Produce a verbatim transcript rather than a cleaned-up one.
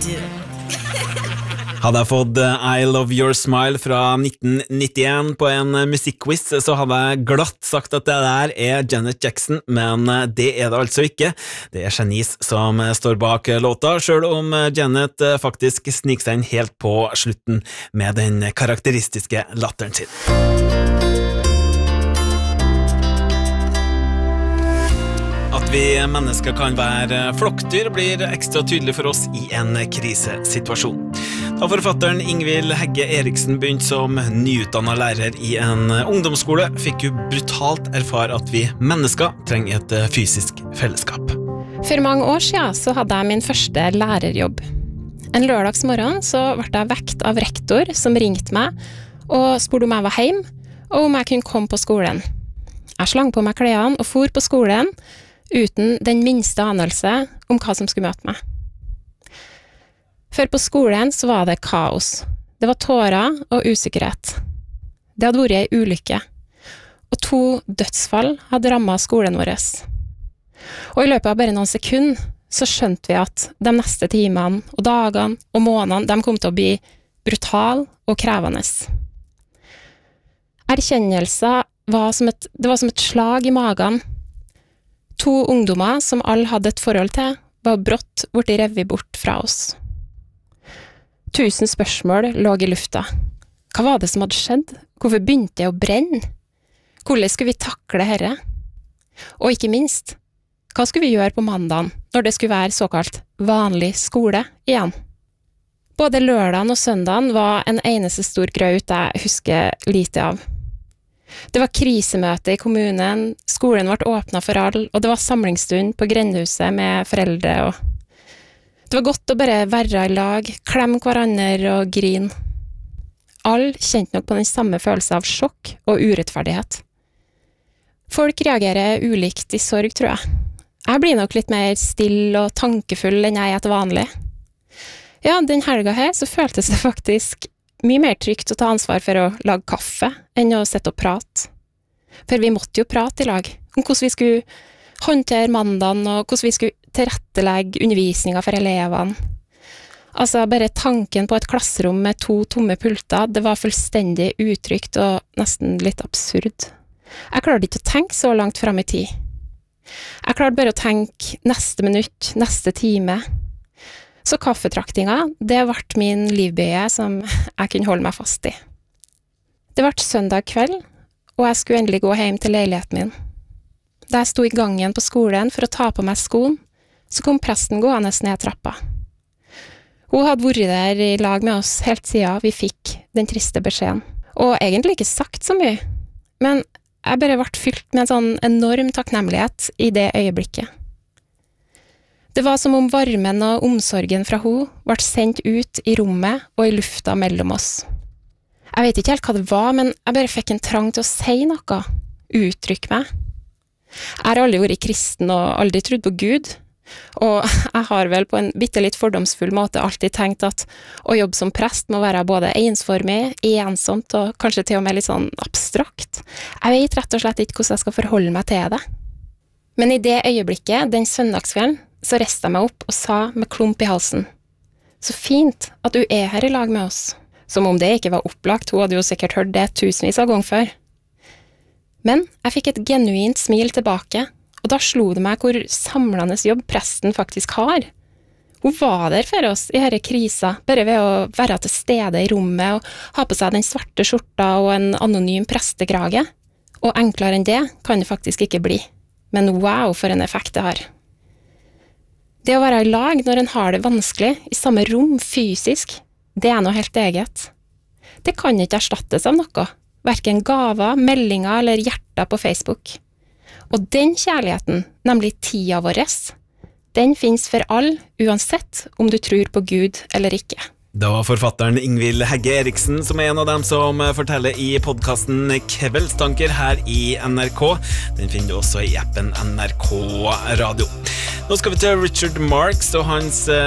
du. Hadde jeg fått I Love Your Smile fra nitten nittien på en musikkquiz, så hadde jeg glatt sagt at det der er Janet Jackson, men det er det altså ikke. Det er Shanice som står bak låta, selv om Janet faktisk sniker seg inn helt på slutten med den karakteristiske latteren sin. At vi mennesker kan være flokkdyr blir ekstra tydelig for oss i en krisesituasjon. Da forfatteren Ingvild Hegge Eriksen begynte som nyutdannet lærer i en ungdomsskole, fikk hun brutalt erfare at vi mennesker trenger et fysisk fellesskap. For mange år siden så hadde jeg min første lærerjobb. En lørdagsmorgen så ble jeg vekt av rektor som ringte meg og spurte om jeg var hjemme, og om jeg kunne komme på skolen. Jeg slang på meg klærne og for på skolen uten den minste anelse om hva som skulle møte meg. For på skolen så var det kaos. Det var tårer og usikkerhet. Det hadde vært en ulykke, og to dødsfall hadde rammet skolen vår. Og i løpet av bare noen sekunder så skjønte vi at de neste timene og dagene og månedene de kom til å bli brutal og krevende. Erkjennelsen var som et, det var som et slag i magen. To ungdommer som alle hadde et forhold til, var brått borti revet bort fra oss. Tusen spørsmål lå i lufta. Hva var det som hadde skjedd? Hvorfor begynte det å brenne? Hvordan skulle vi takle dette? Og ikke minst, hva skulle vi gjøre på mandagen når det skulle være såkalt vanlig skole igjen? Både lørdagen og søndagen var en eneste stor graut jeg husker lite av. Det var krisemøte i kommunen, skolen ble åpnet for alle, og det var samlingsstund på grendehuset med foreldre og det var godt å bare være i lag, klemme hverandre og grine. Alle kjente nok på den samme følelsen av sjokk og urettferdighet. Folk reagerer ulikt i sorg, tror jeg. Jeg blir nok litt mer stille og tankefull enn jeg er til vanlig. Ja, den helga her så føltes det faktisk mye mer trygt å ta ansvar for å lage kaffe enn å sitte og prate. For vi måtte jo prate i lag om hvordan vi skulle håndtere mandagen og hvordan vi skulle tilrettelegge undervisningen for elevene. Altså, bare tanken på et klasserom med to tomme pulter, det var fullstendig utrygt og nesten litt absurd. Jeg klarte ikke å tenke så langt frem i tid. Jeg klarte bare å tenke neste minutt, neste time. Så kaffetraktinga, det ble min livbøye som jeg kunne holde meg fast i. Det ble søndag kveld, og jeg skulle endelig gå hjem til leiligheten min. Da jeg sto i gangen på skolen for å ta på meg skoen, så kom presten gående ned trappa. Hun hadde vært der i lag med oss helt siden vi fikk den triste beskjeden. Og egentlig ikke sagt så mye, men jeg bare ble fylt med en sånn enorm takknemlighet i det øyeblikket. Det var som om varmen og omsorgen fra hun ble sendt ut i rommet og i lufta mellom oss. Jeg vet ikke helt hva det var, men jeg bare fikk en trang til å si noe, uttrykke meg. Jeg har aldri vært kristen og aldri trodd på Gud, og jeg har vel på en bittelitt fordomsfull måte alltid tenkt at å jobbe som prest må være både ensformig, ensomt og kanskje til og med litt sånn abstrakt. Jeg vet rett og slett ikke hvordan jeg skal forholde meg til det. Men i det øyeblikket, den søndagskvelden, så reiste jeg meg opp og sa med klump i halsen: så fint at du er her i lag med oss. Som om det ikke var opplagt, hun hadde jo sikkert hørt det tusenvis av ganger før. Men jeg fikk et genuint smil tilbake, og da slo det meg hvor samlende jobb presten faktisk har. Hun var der for oss i denne krisa, bare ved å være til stede i rommet og ha på seg den svarte skjorta og en anonym prestekrage. Og enklere enn det kan det faktisk ikke bli. Men wow, for en effekt det har. Det å være i lag når en har det vanskelig, i samme rom, fysisk, det er noe helt eget. Det kan ikke erstattes av noe, hverken gaver, meldinger eller hjerter på Facebook. Og den kjærligheten, nemlig tida vår, den finnes for alle, uansett om du tror på Gud eller ikke. Det var forfatteren Ingvild Hegge Eriksen som er en av dem som forteller i podcasten Kveldstanker her i N R K. Den finner du også i appen N R K Radio. Nå skal vi til Richard Marx og hans